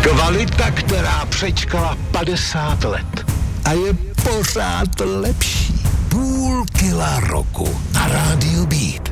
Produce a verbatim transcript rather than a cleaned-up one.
Kvalita, která přečkala padesát let a je pořád lepší. Půl kila roku na rádiu Beat.